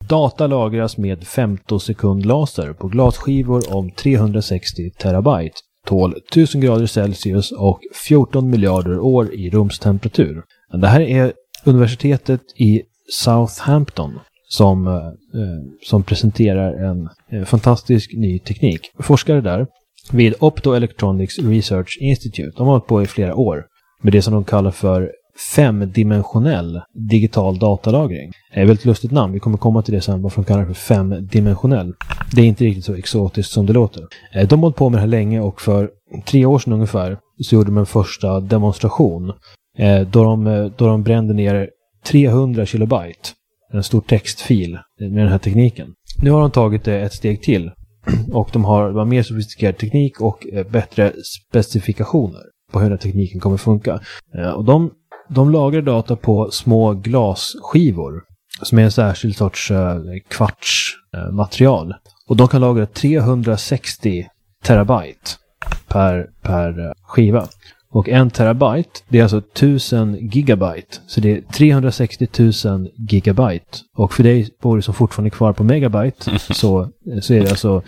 Data lagras med 15-sekund laser på glasskivor om 360 terabyte. Tål 1000 grader Celsius och 14 miljarder år i rumstemperatur. Det här är universitetet i Southampton som presenterar en fantastisk ny teknik. Forskare där vid Optoelectronics Research Institute, de har hållit på i flera år med det som de kallar för femdimensionell digital datalagring. Det är ett väldigt lustigt namn, vi kommer komma till det sen, varför de kallar det för femdimensionell. Det är inte riktigt så exotiskt som det låter. De har hållit på med det här länge och för 3 år sedan ungefär så gjorde de en första demonstration då de brände ner 300 kilobyte, en stor textfil med den här tekniken. Nu har de tagit det ett steg till och de har mer sofistikerad teknik och bättre specifikationer på hur den här tekniken kommer funka. Och de lagrar data på små glasskivor som är en särskild sorts kvartsmaterial. Och de kan lagra 360 terabyte per skiva. Och 1 terabyte, det är alltså 1000 gigabyte. Så det är 360 000 gigabyte. Och för dig bor som fortfarande kvar på megabyte så är det alltså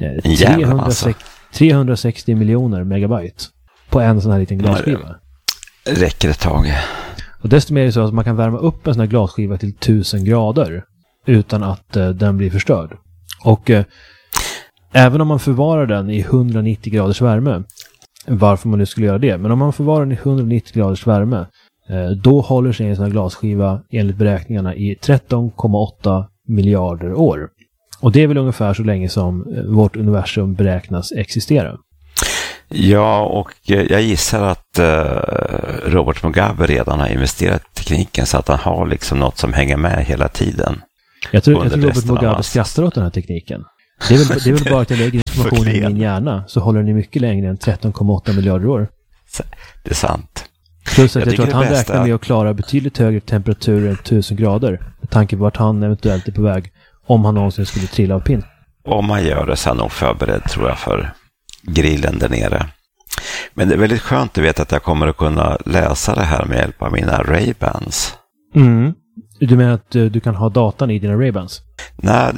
360 miljoner megabyte på en sån här liten glasskiva. Räcker ett tag. Och desto mer är det så att man kan värma upp en sån här glasskiva till 1000 grader utan att den blir förstörd. Och även om man förvarar den i 190 graders värme, varför man nu skulle göra det, men om man förvarar den i 190 graders värme, då håller sig en sån här glasskiva enligt beräkningarna i 13,8 miljarder år. Och det är väl ungefär så länge som vårt universum beräknas existera. Ja, och jag gissar att Robert Mugabe redan har investerat i tekniken så att han har liksom något som hänger med hela tiden. Jag tror Robert Mugabe skrattar åt den här tekniken. Det är väl bara att jag lägger informationen i min hjärna så håller den i mycket längre än 13,8 miljarder år. Det är sant. Plus att jag tror att han räknar med att klara betydligt högre temperaturer än 1000 grader. Med tanke på vart han eventuellt är på väg om han någonsin skulle trilla av pinn. Om man gör det så är han nog förberedd, tror jag, för grillen där nere. Men det är väldigt skönt att veta att jag kommer att kunna läsa det här med hjälp av mina Ray-Bans. Mm. Du menar att du kan ha datan i dina Ray-Bans? Nej,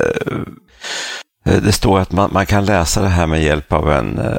det står att man kan läsa det här med hjälp av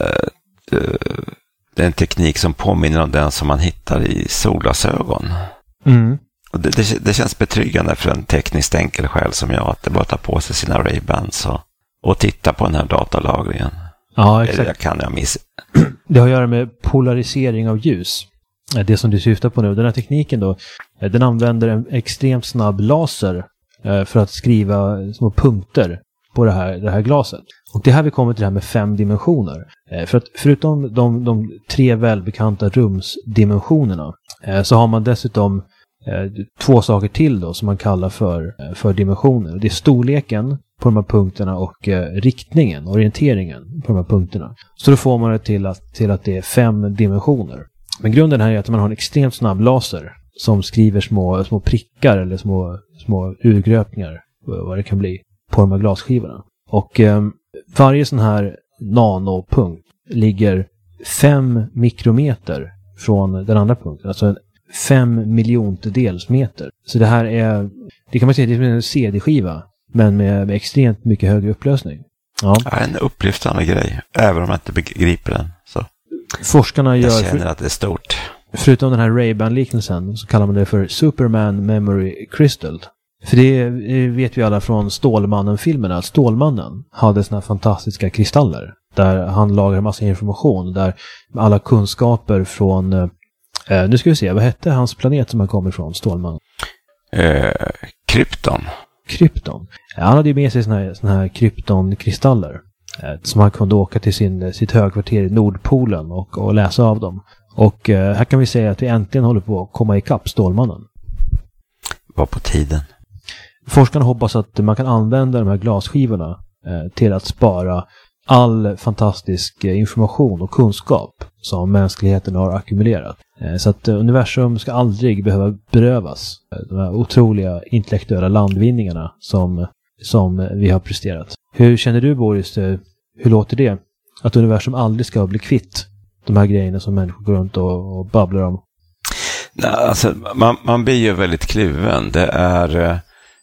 en teknik som påminner om den som man hittar i solglasögon. Mm. Och det känns betryggande för en tekniskt enkel själ som jag att det bara tar på sig sina Ray-Bans och titta på den här datalagringen. Ja, exakt. Det kan jag missa. Det har att göra med polarisering av ljus. Det som du syftar på nu. Den här tekniken då, den använder en extremt snabb laser för att skriva små punkter på det här glaset. Och det här vi kommer till det här med 5 dimensioner. För att förutom de 3 välbekanta rumsdimensionerna så har man dessutom 2 saker till då som man kallar för dimensioner. Det är storleken på de här punkterna och riktningen, orienteringen på de här punkterna. Så då får man det till att det är 5 dimensioner. Men grunden här är att man har en extremt snabb laser som skriver små prickar eller små urgröpningar, vad det kan bli, på de här glasskivorna. Och varje sån här nanopunkt ligger 5 mikrometer från den andra punkten. Alltså 5 miljontedels meter. Så det här det kan man säga, det är en CD-skiva. Men med extremt mycket högre upplösning. Ja. En upplyftande grej. Även om jag inte begriper den. Så. Forskarna jag känner att det är stort. Förutom den här Ray-Ban-liknelsen så kallar man det för Superman Memory Crystal. För det vet vi alla från Stålmannen-filmerna. Att Stålmannen hade såna här fantastiska kristaller. Där han lagrar massa information. Där alla kunskaper från... nu ska vi se, vad hette hans planet som han kom ifrån, Stålmannen? Krypton. Krypton. Han hade ju med sig såna här kryptonkristaller som han kunde åka till sitt högkvarter i Nordpolen och läsa av dem. Och här kan vi säga att vi äntligen håller på att komma ikapp Stålmannen. Var på tiden. Forskarna hoppas att man kan använda de här glasskivorna till att spara all fantastisk information och kunskap som mänskligheten har ackumulerat. Så att universum ska aldrig behöva berövas de här otroliga intellektuella landvinningarna som vi har presterat. Hur känner du, Boris? Hur låter det? Att universum aldrig ska bli kvitt de här grejerna som människor går runt och babblar om? Nej, alltså, man blir ju väldigt kluven. Det är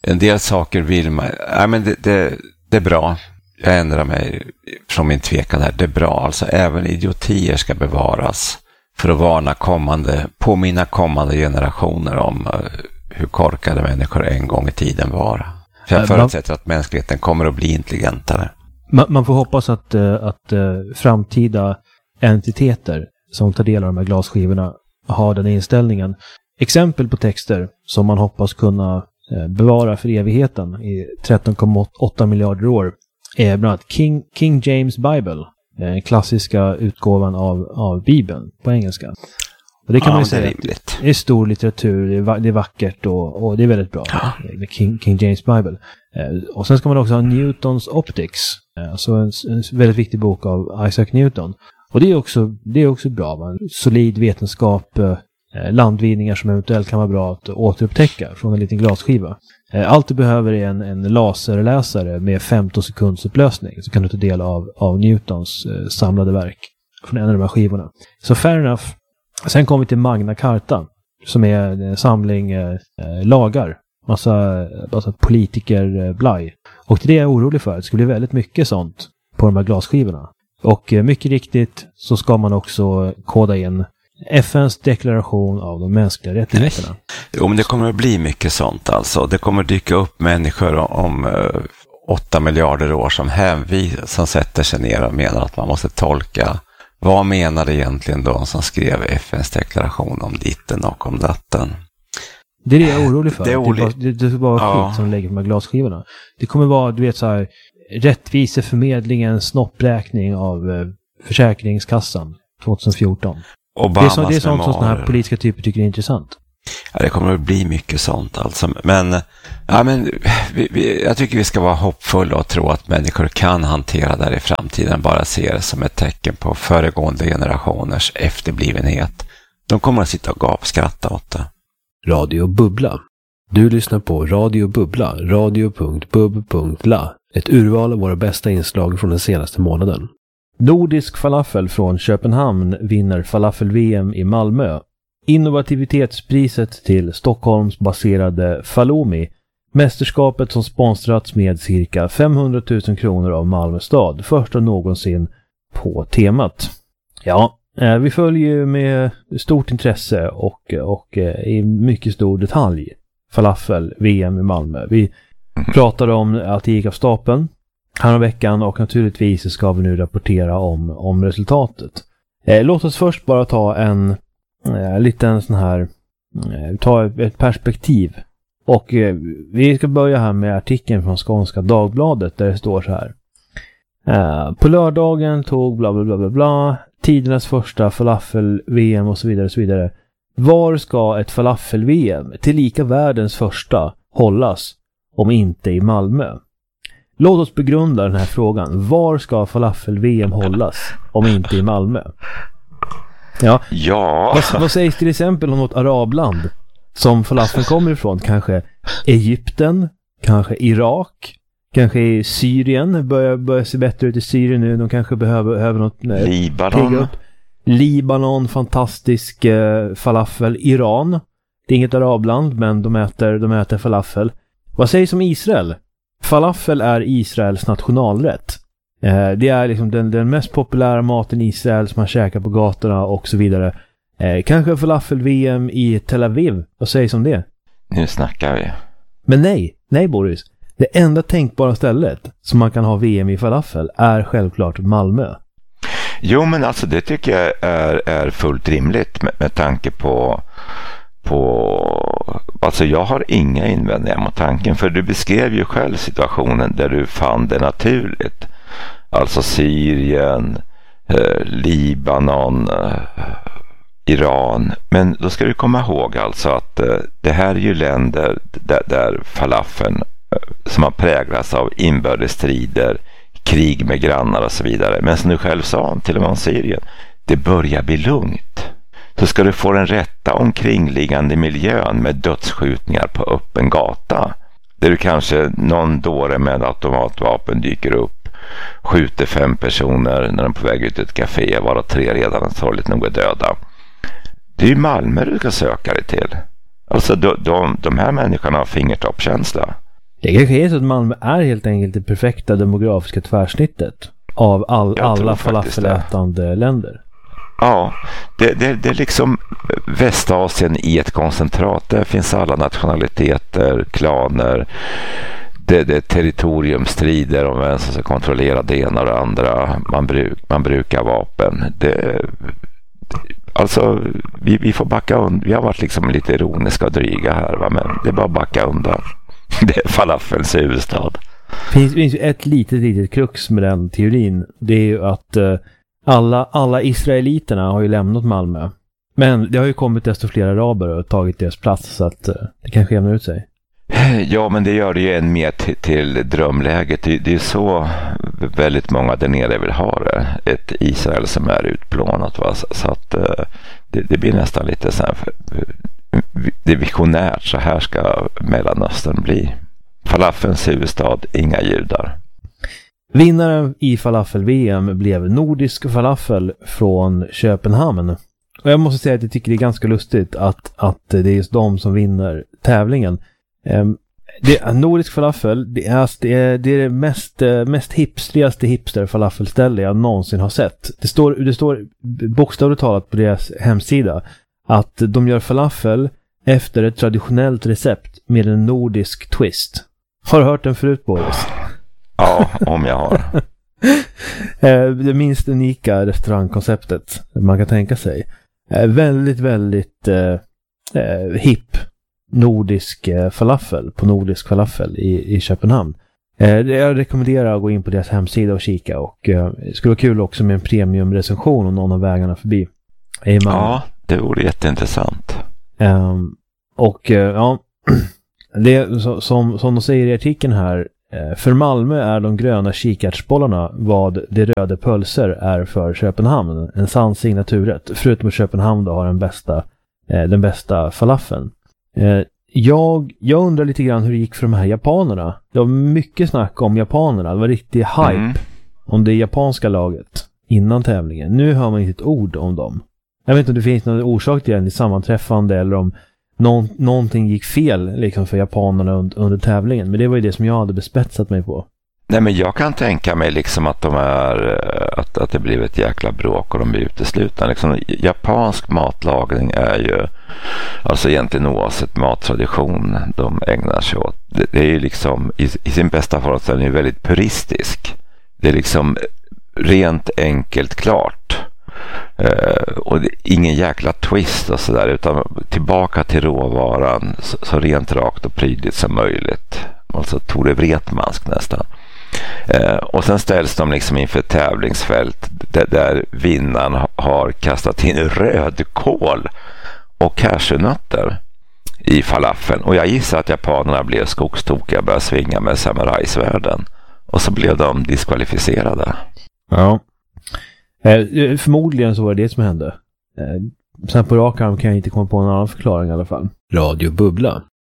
En del saker vill man... Ja, men det är bra. Jag ändrar mig från min tvekan här. Det är bra. Alltså även idiotier ska bevaras för att påminna kommande generationer om hur korkade människor en gång i tiden var. För jag förutsätter att mänskligheten kommer att bli intelligentare. Man får hoppas att framtida entiteter som tar del av de här glasskivorna har den inställningen. Exempel på texter som man hoppas kunna bevara för evigheten i 13,8 miljarder år är bland annat King James Bible, den klassiska utgåvan av Bibeln på engelska. Och det kan man ju säga det är stor litteratur, det är vackert och det är väldigt bra med King James Bible. Och sen ska man också ha Newtons Optics, alltså en väldigt viktig bok av Isaac Newton. Och det är också bra, solid vetenskap, landvinningar som eventuellt kan vara bra att återupptäcka från en liten glasskiva. Allt du behöver är en laserläsare med 15 sekunds upplösning, så kan du ta del av Newtons samlade verk från en av de här skivorna. Så fair enough. Sen kommer vi till Magna Carta, som är en samling lagar, massa politikerblaj. Och det är jag orolig för. Det ska bli väldigt mycket sånt på de här glasskivorna. Och mycket riktigt så ska man också koda in FNs deklaration av de mänskliga rättigheterna. Jo, men det kommer att bli mycket sånt alltså. Det kommer att dyka upp människor om 8 miljarder år som sätter sig ner och menar att man måste tolka. Vad menar egentligen de som skrev FNs deklaration om ditten och om datten? Det är det jag är orolig för. Det är bara skit som lägger på de här glasskivorna. Det kommer vara, du vet, så här rättviseförmedlingen snoppräkning av Försäkringskassan 2014. Det är sånt som sådana här politiska typer tycker är intressant. Ja, det kommer att bli mycket sånt alltså. Men jag tycker vi ska vara hoppfulla och tro att människor kan hantera det här i framtiden. Bara se det som ett tecken på föregående generationers efterblivenhet. De kommer att sitta och gapskratta åt det. Radio Bubbla. Du lyssnar på Radio Bubbla, radio.bub.la. Ett urval av våra bästa inslag från den senaste månaden. Nordisk falafel från Köpenhamn vinner falafel-VM i Malmö. Innovativitetspriset till Stockholmsbaserade Falomi. Mästerskapet som sponsrats med cirka 500 000 kronor av Malmö stad. Första någonsin på temat. Ja, vi följer ju med stort intresse och i mycket stor detalj falafel-VM i Malmö. Vi pratade om att det gick av stapeln här veckan och naturligtvis ska vi nu rapportera om resultatet. Låt oss först bara ta en liten sån här ta ett perspektiv. Och vi ska börja här med artikeln från Skånska Dagbladet där det står så här. På lördagen tog bla bla bla bla bla tidernas första falafel-VM och så vidare och så vidare. Var ska ett falafel-VM till lika världens första hållas om inte i Malmö? Låt oss begrunda den här frågan. Var ska falafel-VM hållas om inte i Malmö? Ja. Vad sägs till exempel om något arabland som falafeln kommer ifrån? Kanske Egypten, kanske Irak, kanske Syrien. Börjar se bättre ut i Syrien nu. De kanske behöver något. Libanon, fantastisk falafel. Iran, det är inget arabland men de äter falafel. Vad sägs om Israel? Falafel är Israels nationalrätt. Det är liksom den mest populära maten i Israel som man käkar på gatorna och så vidare. Kanske falafel-VM i Tel Aviv. Vad sägs om det? Nu snackar vi. Men nej Boris. Det enda tänkbara stället som man kan ha VM i falafel är självklart Malmö. Jo, men alltså det tycker jag är fullt rimligt med tanke på alltså jag har inga invändningar mot tanken, för du beskrev ju själv situationen där du fann det naturligt. Alltså Syrien, Libanon, Iran. Men då ska du komma ihåg alltså att det här är ju länder där falafeln som har präglats av inbördesstrider, krig med grannar och så vidare. Men som du själv sa, till och med om Syrien, det börjar bli lugnt. Så ska du få den rätta omkringliggande miljön med dödsskjutningar på öppen gata. Där du kanske någon dåre med automatvapen dyker upp, skjuter 5 personer när de är på väg ut i ett café, varav 3 redan sorgligt nog är döda. Det är ju Malmö du ska söka dig till. Alltså de här människorna har fingertoppkänsla. Det kanske är så att Malmö är helt enkelt det perfekta demografiska tvärsnittet av alla falafelätande länder. Ja, det är liksom Västasien i ett koncentrat. Där finns alla nationaliteter, klaner. Det är territoriumstrider om vem som ska kontrollera det ena och det andra. Man brukar vapen. Alltså, vi får backa undan. Vi har varit liksom lite ironiska och dryga här, va? Men det är bara att backa undan. Det är falafels huvudstad. Det finns ju ett litet krux med den teorin. Det är ju att alla israeliterna har ju lämnat Malmö. Men det har ju kommit desto fler araber och tagit deras plats, så att det kanske jämnar ut sig. Ja, men det gör det ju än mer till drömläget. Det är så väldigt många där nere vill ha det. Ett Israel som är utplånat, va? Så att det blir nästan lite så här, det är visionärt. Så här ska Mellanöstern bli. Falafels huvudstad, inga judar. Vinnaren i falafel-VM blev Nordisk falafel från Köpenhamn. Och jag måste säga att jag tycker det är ganska lustigt att det är just de som vinner tävlingen. Nordisk falafel, det är det mest hipstrigaste hipster-falafelställe jag någonsin har sett. Det står bokstavligt talat på deras hemsida att de gör falafel efter ett traditionellt recept med en nordisk twist. Har du hört den förut, Boris? Ja, om jag har. Det minst unika restaurangkonceptet man kan tänka sig. Väldigt, väldigt hipp nordisk falafel på Nordisk falafel i Köpenhamn. Jag rekommenderar att gå in på deras hemsida och kika, och det skulle vara kul också med en premiumrecension om någon av vägarna förbi. Ja, det vore jätteintressant. Det som de säger i artikeln här, för Malmö är de gröna kikärtsbollarna vad de röda pölser är för Köpenhamn. En sann signaturrätt, förutom att Köpenhamn då har den bästa falafeln. Jag undrar lite grann hur det gick för de här japanerna. Det var mycket snack om japanerna. Det var riktig hype om det japanska laget innan tävlingen. Nu hör man inte ett ord om dem. Jag vet inte om det finns någon orsak till det i sammanträffande, eller om någonting gick fel liksom för japanerna under tävlingen. Men det var ju det som jag hade bespetsat mig på. Nej, men jag kan tänka mig liksom att att det blev ett jäkla bråk och de blir uteslutna. Liksom, japansk matlagning är ju, alltså egentligen oavsett mattradition de ägnar sig åt. Det är ju liksom i sin bästa föreställning väldigt puristisk. Det är liksom rent enkelt klart. Och det är ingen jäkla twist och sådär, utan tillbaka till råvaran så rent rakt och prydligt som möjligt. Alltså Tore Wretmansk nästan. Och sen ställs de liksom inför tävlingsfält där vinnaren har kastat in rödkål och cashewnötter i falafeln. Och jag gissar att japanerna blev skogstokiga och började svinga med samurajsvärden. Och så blev de diskvalificerade. Ja. Förmodligen så var det som hände. Sen på rak arm kan jag inte komma på en annan förklaring i alla fall. Radio Bubbla.